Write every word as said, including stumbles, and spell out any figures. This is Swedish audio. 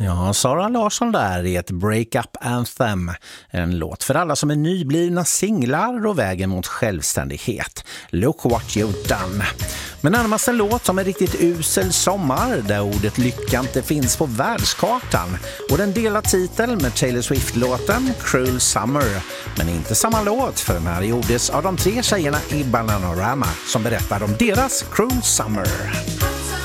Ja, Sara Larsson där i ett break-up anthem. En låt för alla som är nyblivna singlar och vägen mot självständighet. Look what you've done. Men närmast en låt som är riktigt usel sommar där ordet lycka inte finns på världskartan. Och den delar titel med Taylor Swift-låten Cruel Summer. Men inte samma låt, för den här gjordes av de tre tjejerna i Bananarama som berättar om deras Cruel Summer.